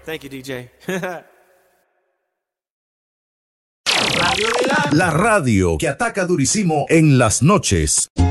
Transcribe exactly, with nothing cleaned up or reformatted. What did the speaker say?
Thank you, D J. La radio que ataca durísimo en las noches.